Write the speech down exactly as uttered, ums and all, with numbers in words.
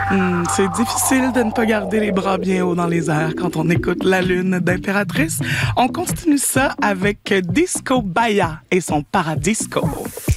Hmm, c'est difficile de ne pas garder les bras bien hauts dans les airs quand on écoute La Lune d'Impératrice. On continue ça avec Disco Baya et son Paradisco.